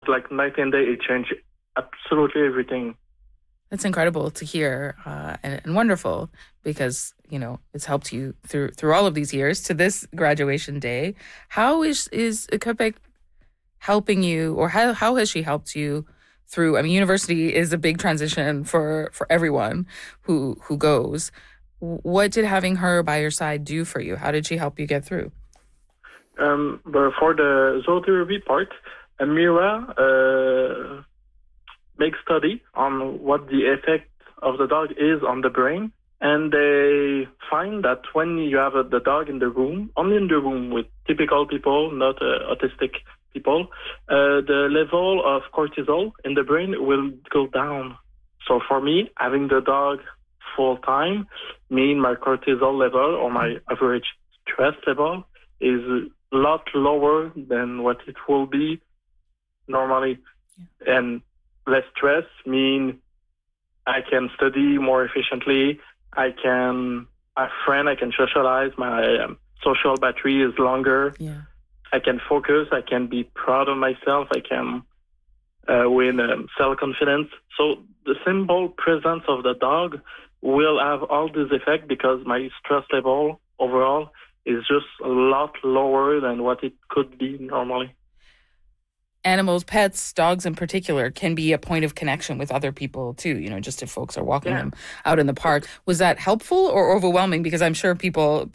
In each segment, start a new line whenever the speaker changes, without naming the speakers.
like night and day. It changed absolutely everything.
That's incredible to hear and wonderful because, it's helped you through all of these years to this graduation day. How is Kopek helping you, or how has she helped you through? I mean, university is a big transition for everyone who goes. What did having her by your side do for you? How did she help you get through?
But for the zootherapy part, Mira make study on what the effect of the dog is on the brain. And they find that when you have the dog in the room, only in the room with typical people, not autistic people, the level of cortisol in the brain will go down. So for me, having the dog full time mean my cortisol level or my average stress level is a lot lower than what it will be normally. Yeah. And less stress mean I can study more efficiently. I can have friends. I can socialize. My social battery is longer.
Yeah.
I can focus. I can be proud of myself. I can win self-confidence. So the simple presence of the dog will have all this effect because my stress level overall is just a lot lower than what it could be normally.
Animals, pets, dogs in particular, can be a point of connection with other people too, just if folks are walking them out in the park. Was that helpful or overwhelming? Because I'm sure people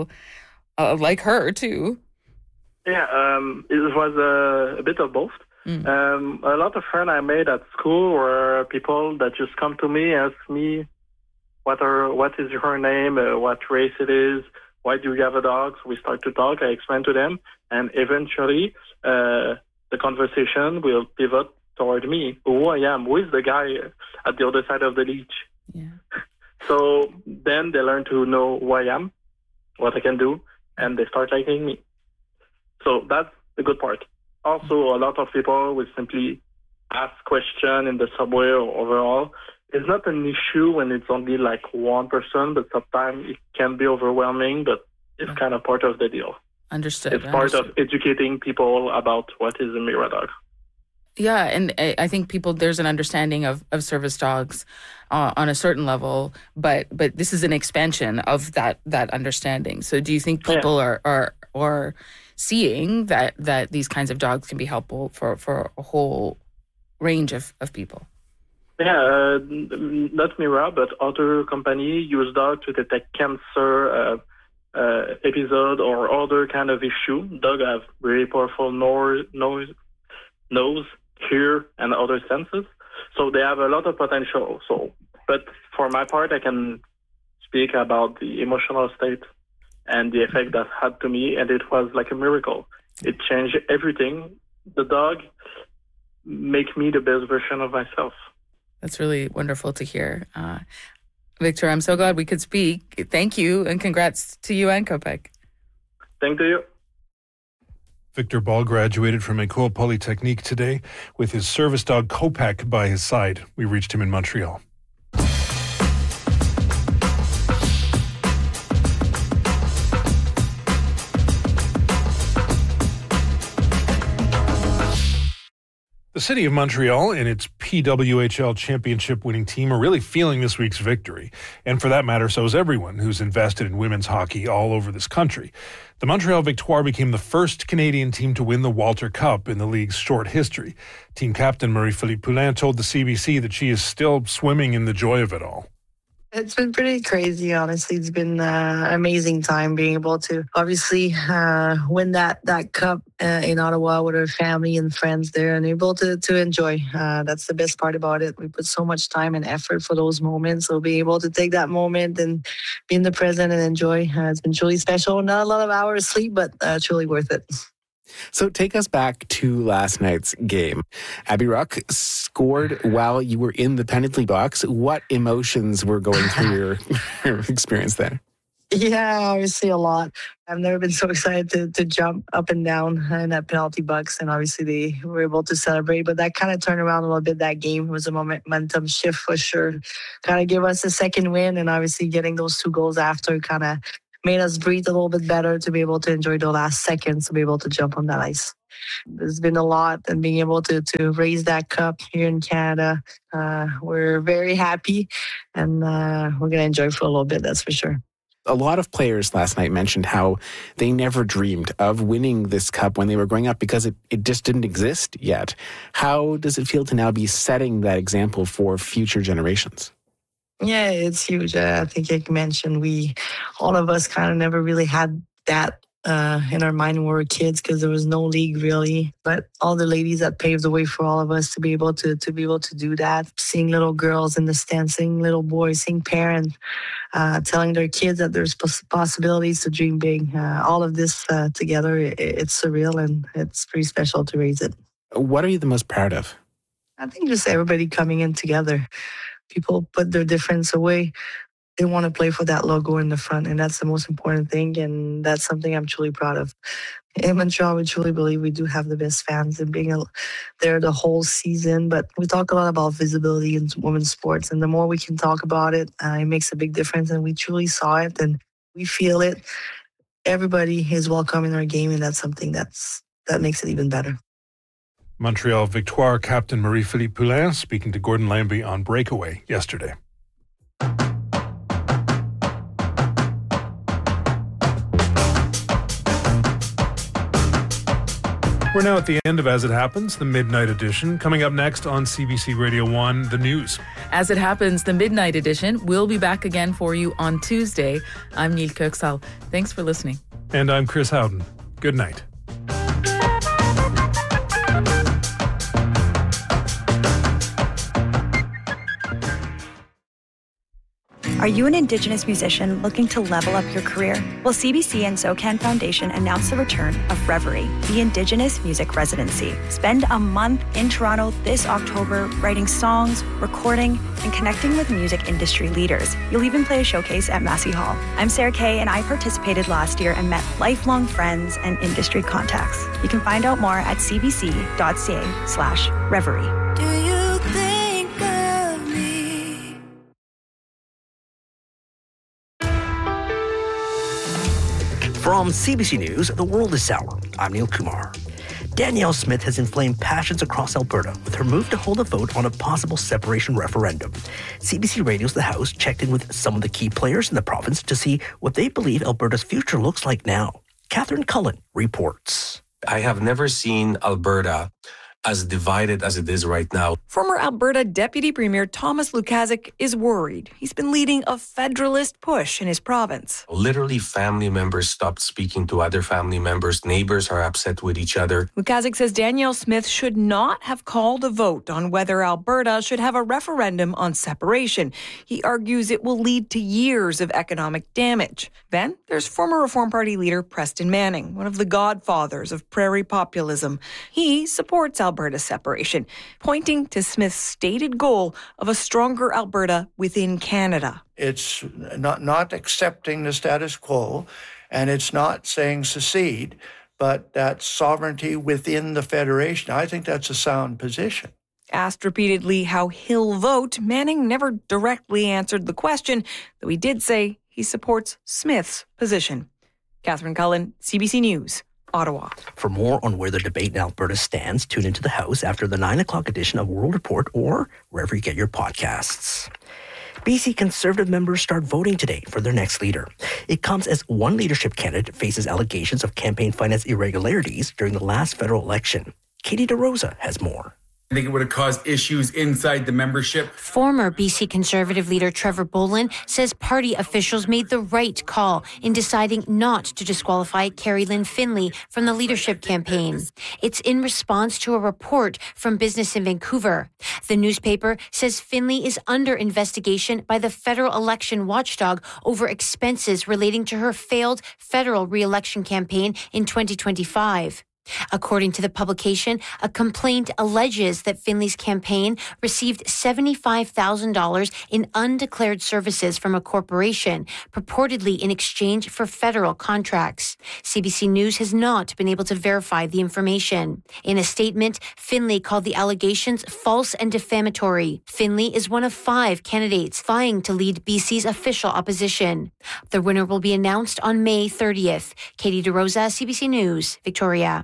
like her too.
Yeah, it was a bit of both. A lot of friends I made at school were people that just come to me, ask me, what is your name, what race it is, why do you have a dog? So we start to talk, I explain to them, and eventually the conversation will pivot toward me, who I am, who is the guy at the other side of the leash.
Yeah.
So then they learn to know who I am, what I can do, and they start liking me. So that's the good part. Also, a lot of people will simply ask questions in the subway or overall. It's not an issue when it's only like one person, but sometimes it can be overwhelming, but it's kind of part of the deal.
Understood.
It's part of educating people about what is a Mira dog.
Yeah, and I think there's an understanding of service dogs on a certain level, but this is an expansion of that understanding. So do you think people are seeing that these kinds of dogs can be helpful for a whole range of people?
Yeah, not Mira, but other companies use dogs to detect cancer episode or other kind of issue. Dogs have very powerful nose, hear, and other senses. So they have a lot of potential. But for my part, I can speak about the emotional state and the effect that had to me, and it was like a miracle. It changed everything. The dog make me the best version of myself.
That's really wonderful to hear. Victor, I'm so glad we could speak. Thank you, and congrats to you and Kopek.
Thank you.
Victor Ball graduated from École Polytechnique today with his service dog Kopek by his side. We reached him in Montreal. The city of Montreal and its PWHL championship winning team are really feeling this week's victory. And for that matter, so is everyone who's invested in women's hockey all over this country. The Montreal Victoire became the first Canadian team to win the Walter Cup in the league's short history. Team captain Marie-Philippe Poulin told the CBC that she is still swimming in the joy of it all.
It's been pretty crazy, honestly. It's been an amazing time being able to obviously win that cup in Ottawa with our family and friends there and able to enjoy. That's the best part about it. We put so much time and effort for those moments. So being able to take that moment and be in the present and enjoy, it's been truly special. Not a lot of hours sleep, but truly worth it.
So take us back to last night's game. Abby Ruck scored while you were in the penalty box. What emotions were going through your experience there?
Yeah, obviously a lot. I've never been so excited to jump up and down in that penalty box, and obviously they were able to celebrate. But that kind of turned around a little bit that game. It was a momentum shift for sure. Kind of gave us a second win, and obviously getting those 2 goals after kind of made us breathe a little bit better to be able to enjoy the last seconds to be able to jump on that ice. There's been a lot, and being able to raise that cup here in Canada, we're very happy, and we're going to enjoy for a little bit, that's for sure.
A lot of players last night mentioned how they never dreamed of winning this cup when they were growing up because it just didn't exist yet. How does it feel to now be setting that example for future generations?
Yeah, it's huge. I think like you mentioned, all of us kind of never really had that in our mind when we were kids because there was no league really. But all the ladies that paved the way for all of us to be able to do that, seeing little girls in the stands, seeing little boys, seeing parents telling their kids that there's possibilities to dream big. All of this together, it's surreal and it's pretty special to raise it.
What are you the most proud of?
I think just everybody coming in together. People put their difference away. They want to play for that logo in the front, and that's the most important thing, and that's something I'm truly proud of. In Montreal, we truly believe we do have the best fans and being there the whole season, but we talk a lot about visibility in women's sports, and the more we can talk about it, it makes a big difference, and we truly saw it, and we feel it. Everybody is welcome in our game, and that's something that makes it even better.
Montreal Victoire captain Marie-Philippe Poulin speaking to Gordon Lambie on Breakaway yesterday. We're now at the end of As It Happens, the Midnight Edition. Coming up next on CBC Radio 1, the news.
As It Happens, the Midnight Edition will be back again for you on Tuesday. I'm Neil Kirksall. Thanks for listening.
And I'm Chris Howden. Good night.
Are you an Indigenous musician looking to level up your career? Well, CBC and SOCAN Foundation announced the return of Reverie, the Indigenous Music Residency. Spend a month in Toronto this October writing songs, recording, and connecting with music industry leaders. You'll even play a showcase at Massey Hall. I'm Sarah Kay, and I participated last year and met lifelong friends and industry contacts. You can find out more at cbc.ca/Reverie.
Do you From CBC News, The World is Sour. I'm Neil Kumar. Danielle Smith has inflamed passions across Alberta with her move to hold a vote on a possible separation referendum. CBC Radio's The House checked in with some of the key players in the province to see what they believe Alberta's future looks like now. Catherine Cullen reports.
I have never seen Alberta as divided as it is right now.
Former Alberta Deputy Premier Thomas Lukaszuk is worried. He's been leading a federalist push in his province.
Literally, family members stopped speaking to other family members. Neighbors are upset with each other.
Lukaszuk says Danielle Smith should not have called a vote on whether Alberta should have a referendum on separation. He argues it will lead to years of economic damage. Then there's former Reform Party leader Preston Manning, one of the godfathers of prairie populism. He supports Alberta separation, pointing to Smith's stated goal of a stronger Alberta within Canada.
It's not accepting the status quo, and it's not saying secede, but that sovereignty within the Federation. I think that's a sound position.
Asked repeatedly how he'll vote, Manning never directly answered the question, though he did say he supports Smith's position. Catherine Cullen, CBC News, Ottawa.
For more on where the debate in Alberta stands, tune into the House after the 9 o'clock edition of World Report or wherever you get your podcasts. BC Conservative members start voting today for their next leader. It comes as one leadership candidate faces allegations of campaign finance irregularities during the last federal election. Katie DeRosa has more.
I think it would have caused issues inside the membership.
Former BC Conservative leader Trevor Bolin says party officials made the right call in deciding not to disqualify Carrie Lynn Finlay from the leadership campaign. It's in response to a report from Business in Vancouver. The newspaper says Finlay is under investigation by the federal election watchdog over expenses relating to her failed federal re-election campaign in 2025. According to the publication, a complaint alleges that Finlay's campaign received $75,000 in undeclared services from a corporation, purportedly in exchange for federal contracts. CBC News has not been able to verify the information. In a statement, Finlay called the allegations false and defamatory. Finlay is one of 5 candidates vying to lead BC's official opposition. The winner will be announced on May 30th. Katie DeRosa, CBC News, Victoria.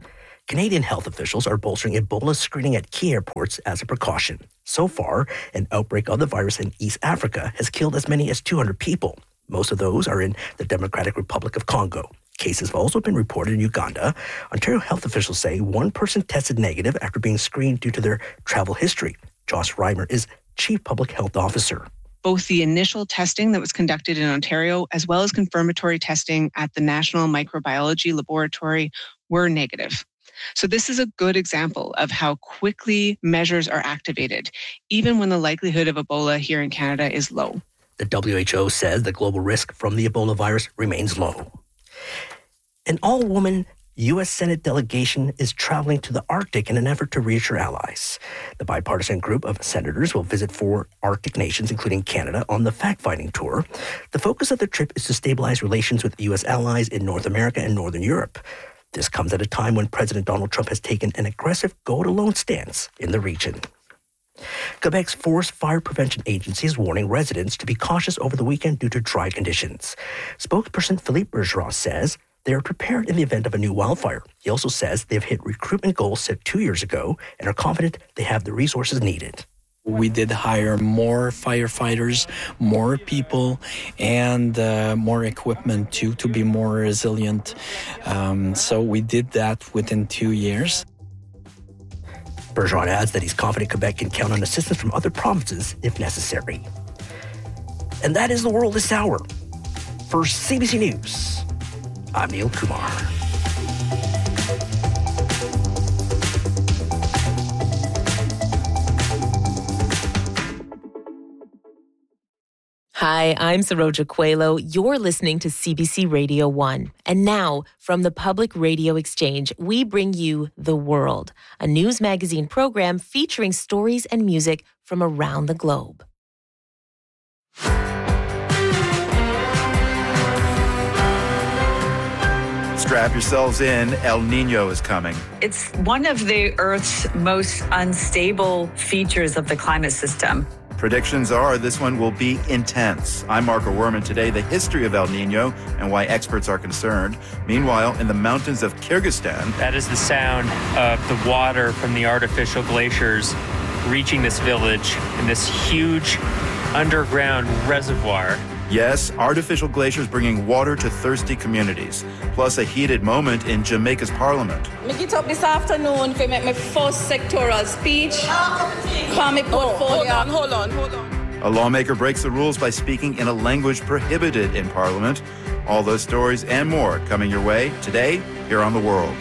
Canadian health officials are bolstering Ebola screening at key airports as a precaution. So far, an outbreak of the virus in East Africa has killed as many as 200 people. Most of those are in the Democratic Republic of Congo. Cases have also been reported in Uganda. Ontario health officials say one person tested negative after being screened due to their travel history. Joss Reimer is Chief Public Health Officer.
Both the initial testing that was conducted in Ontario as well as confirmatory testing at the National Microbiology Laboratory were negative. So this is a good example of how quickly measures are activated, even when the likelihood of Ebola here in Canada is low.
The WHO says the global risk from the Ebola virus remains low. An all-woman U.S. Senate delegation is traveling to the Arctic in an effort to reassure allies. The bipartisan group of senators will visit 4 Arctic nations, including Canada, on the fact-finding tour. The focus of the trip is to stabilize relations with U.S. allies in North America and Northern Europe. This comes at a time when President Donald Trump has taken an aggressive go-it-alone stance in the region. Quebec's Forest Fire Prevention Agency is warning residents to be cautious over the weekend due to dry conditions. Spokesperson Philippe Bergeron says they are prepared in the event of a new wildfire. He also says they've hit recruitment goals set 2 years ago and are confident they have the resources needed.
We did hire more firefighters, more people, and more equipment to be more resilient. So we did that within 2 years.
Bergeron adds that he's confident Quebec can count on assistance from other provinces if necessary. And that is the world this hour. For CBC News, I'm Neil Kumar.
Hi, I'm Saroja Coelho. You're listening to CBC Radio 1. And now, from the Public Radio Exchange, we bring you The World, a news magazine program featuring stories and music from around the globe.
Strap yourselves in. El Nino is coming.
It's one of the Earth's most unstable features of the climate system.
Predictions are this one will be intense. I'm Marco Werman. Today, the history of El Nino and why experts are concerned. Meanwhile, in the mountains of Kyrgyzstan...
That is the sound of the water from the artificial glaciers reaching this village in this huge underground reservoir.
Yes, artificial glaciers bringing water to thirsty communities. Plus a heated moment in Jamaica's parliament.
I get up this afternoon to make my first sectoral speech. Hold on.
A lawmaker breaks the rules by speaking in a language prohibited in parliament. All those stories and more coming your way today here on The World.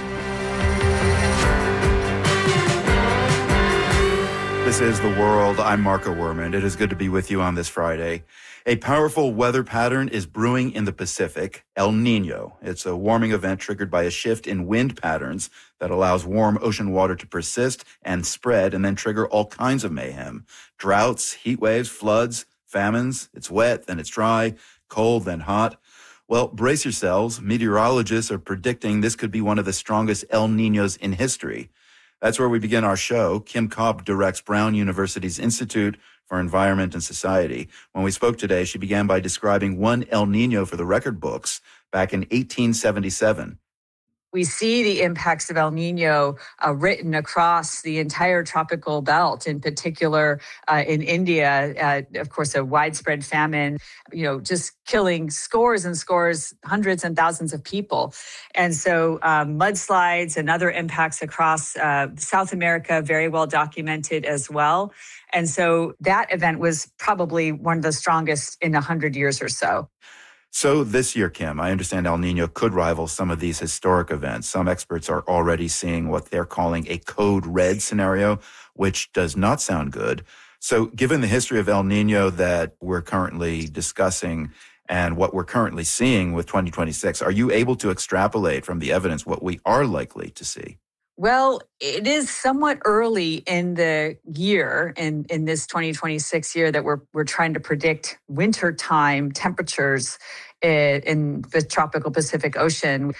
This is The World. I'm Marco Werman. It is good to be with you on this Friday. A powerful weather pattern is brewing in the Pacific, El Nino. It's a warming event triggered by a shift in wind patterns that allows warm ocean water to persist and spread and then trigger all kinds of mayhem. Droughts, heat waves, floods, famines. It's wet, then it's dry, cold, then hot. Well, brace yourselves. Meteorologists are predicting this could be one of the strongest El Ninos in history. That's where we begin our show. Kim Cobb directs Brown University's Institute for Environment and Society. When we spoke today, she began by describing one El Nino for the record books back in 1877.
We see the impacts of El Nino written across the entire tropical belt, in particular in India, of course, a widespread famine, just killing scores and scores, hundreds and thousands of people. And so mudslides and other impacts across South America, very well documented as well. And so that event was probably one of the strongest in 100 years or so.
So this year, Kim, I understand El Nino could rival some of these historic events. Some experts are already seeing what they're calling a code red scenario, which does not sound good. So given the history of El Nino that we're currently discussing and what we're currently seeing with 2026, are you able to extrapolate from the evidence what we are likely to see?
Well, it is somewhat early in the year, in this 2026 year, that we're trying to predict wintertime temperatures in the tropical Pacific Ocean.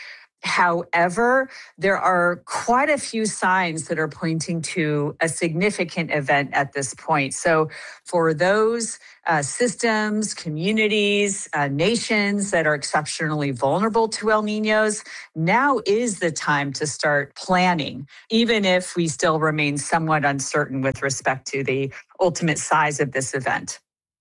However, there are quite a few signs that are pointing to a significant event at this point. So for those systems, communities, nations that are exceptionally vulnerable to El Niños, now is the time to start planning, even if we still remain somewhat uncertain with respect to the ultimate size of this event.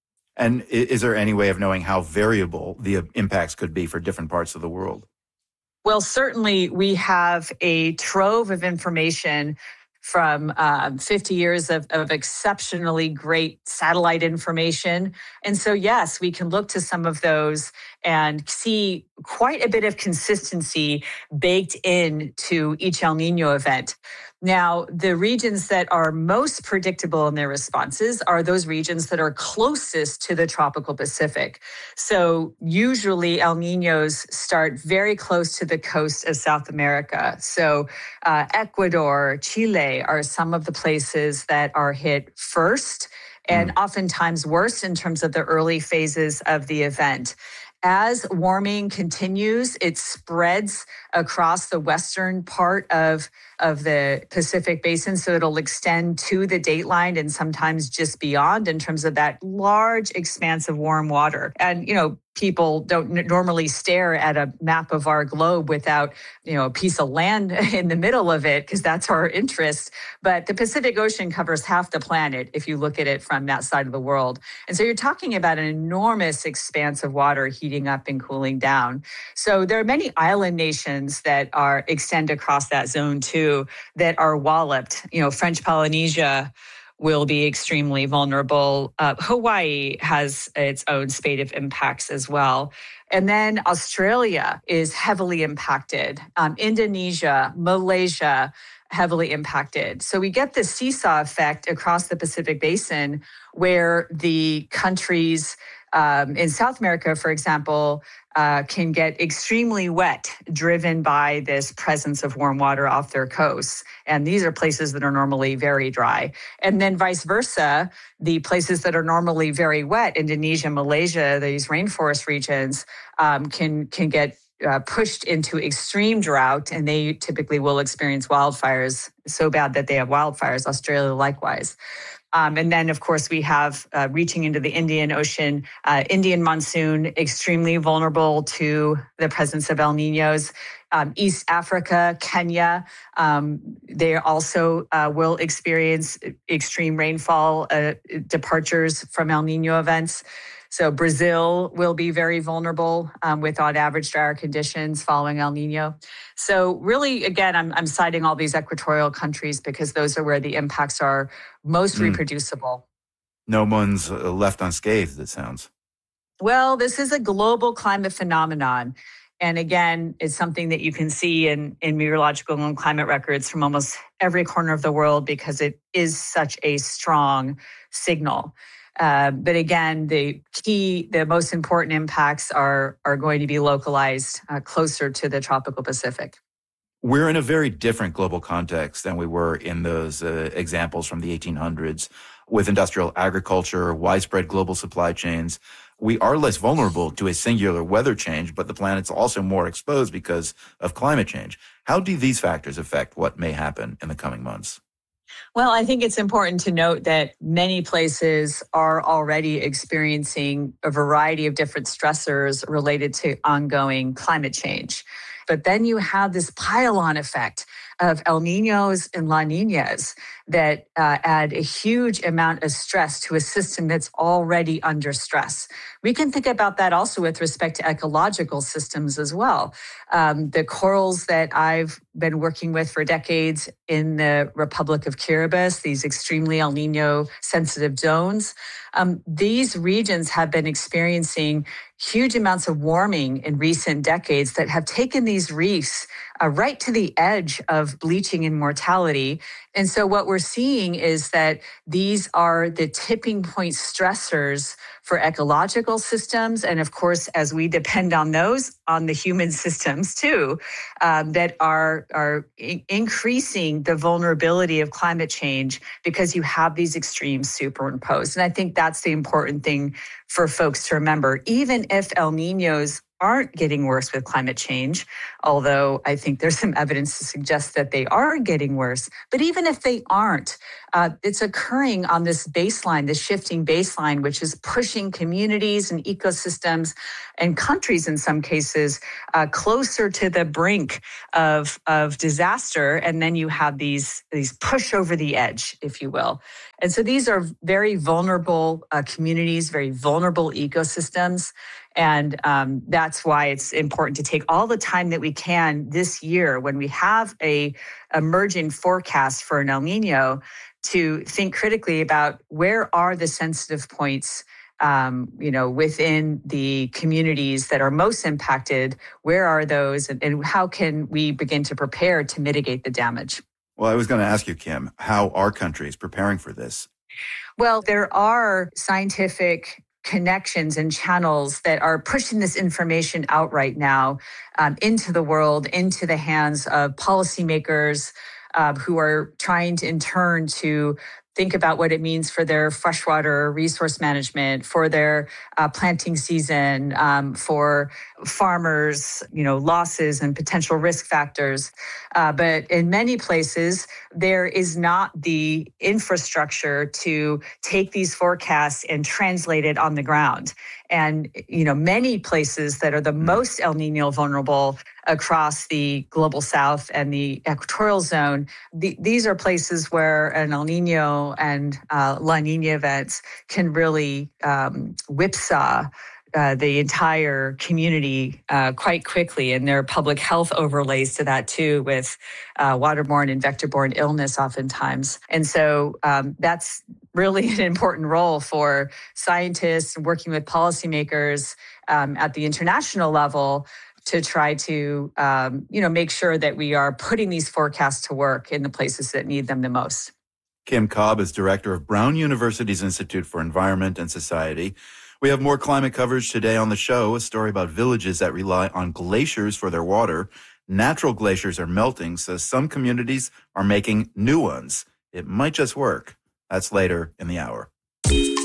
And is there any way of knowing how variable the impacts could be for different parts of the world?
Well, certainly we have a trove of information from 50 years of exceptionally great satellite information. And so, yes, we can look to some of those and see quite a bit of consistency baked into each El Niño event. Now, the regions that are most predictable in their responses are those regions that are closest to the tropical Pacific. So usually El Niños start very close to the coast of South America. So Ecuador, Chile are some of the places that are hit first and oftentimes worse in terms of the early phases of the event. As warming continues, it spreads across the western part of the Pacific Basin. So it'll extend to the dateline and sometimes just beyond in terms of that large expanse of warm water. And, people don't normally stare at a map of our globe without, a piece of land in the middle of it, because that's our interest. But the Pacific Ocean covers half the planet if you look at it from that side of the world. And so you're talking about an enormous expanse of water heating up and cooling down. So there are many island nations that extend across that zone too, that are walloped. French Polynesia will be extremely vulnerable. Hawaii has its own spate of impacts as well. And then Australia is heavily impacted. Indonesia, Malaysia, heavily impacted. So we get this seesaw effect across the Pacific Basin where the countries in South America, for example, can get extremely wet, driven by this presence of warm water off their coasts. And these are places that are normally very dry. And then vice versa, the places that are normally very wet, Indonesia, Malaysia, these rainforest regions, can get pushed into extreme drought, and they typically will experience wildfires so bad that they have wildfires. Australia likewise. And then, of course, we have reaching into the Indian Ocean, Indian monsoon, extremely vulnerable to the presence of El Niños. East Africa, Kenya, they also will experience extreme rainfall departures from El Niño events. So Brazil will be very vulnerable with on average drier conditions following El Niño. So really, again, I'm citing all these equatorial countries because those are where the impacts are most reproducible.
No one's left unscathed, it sounds.
Well, this is a global climate phenomenon. And again, it's something that you can see in meteorological and climate records from almost every corner of the world because it is such a strong signal. But again, the most important impacts are going to be localized closer to the tropical Pacific.
We're in a very different global context than we were in those examples from the 1800s with industrial agriculture, widespread global supply chains. We are less vulnerable to a singular weather change, but the planet's also more exposed because of climate change. How do these factors affect what may happen in the coming months?
Well, I think it's important to note that many places are already experiencing a variety of different stressors related to ongoing climate change. But then you have this pile-on effect of El Niños and La Niñas that add a huge amount of stress to a system that's already under stress. We can think about that also with respect to ecological systems as well. The corals that I've been working with for decades in the Republic of Kiribati, these extremely El Niño sensitive zones, these regions have been experiencing huge amounts of warming in recent decades that have taken these reefs right to the edge of bleaching and mortality. And so what we're seeing is that these are the tipping point stressors for ecological systems. And of course, as we depend on those, on the human systems too, that are increasing the vulnerability of climate change because you have these extremes superimposed. And I think that's the important thing for folks to remember. Even if El Niños aren't getting worse with climate change, although I think there's some evidence to suggest that they are getting worse. But even if they aren't, it's occurring on this baseline, this shifting baseline, which is pushing communities and ecosystems and countries in some cases closer to the brink of disaster. And then you have these push over the edge, if you will. And so these are very vulnerable communities, very vulnerable ecosystems. And that's why it's important to take all the time that we can this year when we have a emerging forecast for an El Nino to think critically about where are the sensitive points within the communities that are most impacted, where are those, and how can we begin to prepare to mitigate the damage?
Well, I was going to ask you, Kim, how are countries preparing for this?
Well, there are scientific connections and channels that are pushing this information out right now into the world, into the hands of policymakers who are trying to, in turn, to think about what it means for their freshwater resource management, for their planting season, for farmers, losses and potential risk factors. But in many places, there is not the infrastructure to take these forecasts and translate it on the ground. And, many places that are the most El Nino vulnerable across the global south and the equatorial zone, these are places where an El Nino and La Nina events can really whipsaw the entire community quite quickly. And there are public health overlays to that too, with waterborne and vector-borne illness oftentimes. And so that's really an important role for scientists working with policymakers at the international level to try to, make sure that we are putting these forecasts to work in the places that need them the most.
Kim Cobb is director of Brown University's Institute for Environment and Society. We have more climate coverage today on the show, a story about villages that rely on glaciers for their water. Natural glaciers are melting, so some communities are making new ones. It might just work. That's later in the hour.